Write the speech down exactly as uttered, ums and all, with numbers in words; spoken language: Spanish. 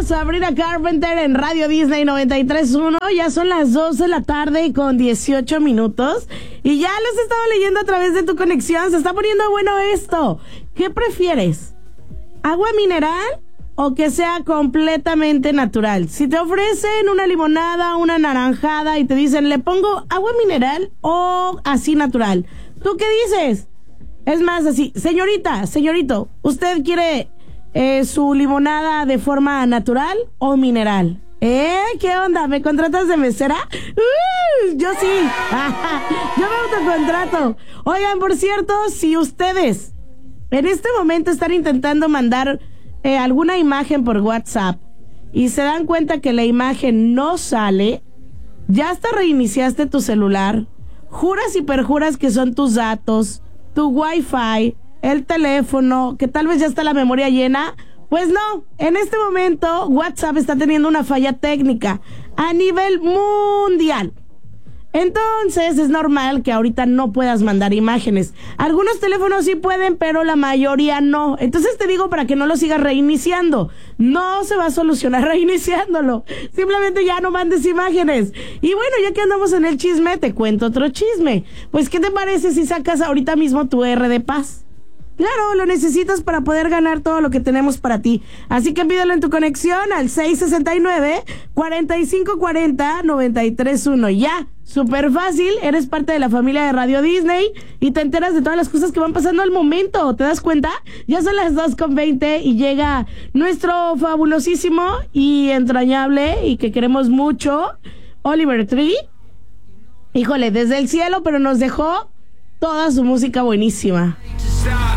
Sabrina Carpenter en Radio Disney noventa y tres punto uno. Ya son las dos de la tarde con dieciocho minutos. Y ya los he estado leyendo a través de tu conexión. Se está poniendo bueno esto. ¿Qué prefieres? ¿Agua mineral o que sea completamente natural? Si te ofrecen una limonada, una naranjada y te dicen, ¿le pongo agua mineral o así natural? ¿Tú qué dices? Es más así, señorita, señorito, ¿usted quiere eh, su limonada de forma natural o mineral? ¿Eh? ¿Qué onda? ¿Me contratas de mesera? Uh, yo sí. Yo me autocontrato. Oigan, por cierto, si ustedes en este momento están intentando mandar eh, alguna imagen por WhatsApp y se dan cuenta que la imagen no sale, ya hasta reiniciaste tu celular, juras y perjuras que son tus datos, tu wifi, el teléfono, que tal vez ya está la memoria llena. Pues no, en este momento WhatsApp está teniendo una falla técnica a nivel mundial. Entonces es normal que ahorita no puedas mandar imágenes. Algunos teléfonos sí pueden, pero la mayoría no. Entonces te digo para que no lo sigas reiniciando. No se va a solucionar reiniciándolo. Simplemente ya no mandes imágenes. Y bueno, ya que andamos en el chisme, te cuento otro chisme. Pues, ¿qué te parece si sacas ahorita mismo tu R de paz? Claro, lo necesitas para poder ganar todo lo que tenemos para ti. Así que pídelo en tu conexión al seis sesenta y nueve, cuarenta y cinco cuarenta, noventa y tres uno. Ya, súper fácil, eres parte de la familia de Radio Disney y te enteras de todas las cosas que van pasando al momento. ¿Te das cuenta? Ya son las dos con veinte y llega nuestro fabulosísimo y entrañable y que queremos mucho, Oliver Tree. Híjole, desde el cielo, pero nos dejó toda su música buenísima.